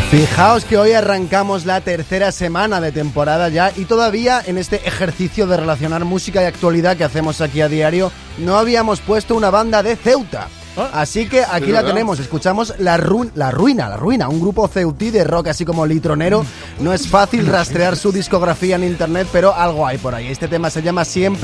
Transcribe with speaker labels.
Speaker 1: Fijaos que hoy arrancamos la tercera semana de temporada ya y todavía en este ejercicio de relacionar música y actualidad que hacemos aquí a diario no habíamos puesto una banda de Ceuta. Así que aquí la tenemos, escuchamos La Ruina, un grupo ceutí de rock así como litronero. No es fácil rastrear su discografía en internet, pero algo hay por ahí. Este tema se llama Siempre